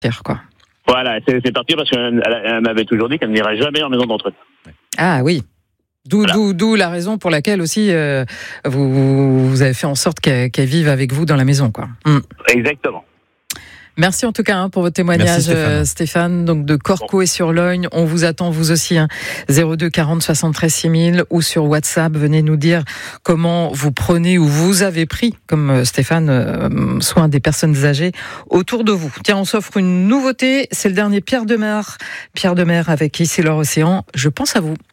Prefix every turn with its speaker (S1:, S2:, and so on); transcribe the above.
S1: quoi.
S2: Voilà, c'est parti parce qu'elle m'avait toujours dit qu'elle n'irait jamais en maison d'entretien.
S1: Ah oui. D'où la raison pour laquelle aussi vous avez fait en sorte qu'elle vive avec vous dans la maison, quoi.
S2: Exactement.
S1: Merci en tout cas pour votre témoignage,
S3: Merci,
S1: Stéphane. Donc de Corco et sur Logne, on vous attend vous aussi. 02 40 73 6000 ou sur WhatsApp. Venez nous dire comment vous prenez ou vous avez pris, comme Stéphane, soin des personnes âgées autour de vous. Tiens, on s'offre une nouveauté. C'est le dernier Pierre Demar. Pierre Demar avec Ici leur océan. Je pense à vous.